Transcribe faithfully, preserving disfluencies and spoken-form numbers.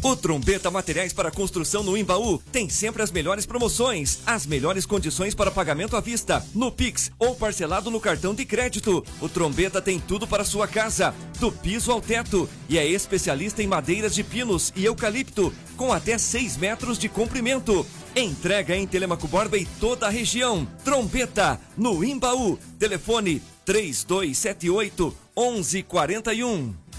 O Trombeta Materiais para Construção no Imbaú tem sempre as melhores promoções, as melhores condições para pagamento à vista, no Pix ou parcelado no cartão de crédito. O Trombeta tem tudo para sua casa, do piso ao teto, e é especialista em madeiras de pinos e eucalipto, com até seis metros de comprimento. Entrega em Telemaco Borba e toda a região. Trombeta, no Imbaú. Telefone três dois sete oito, um um quatro um.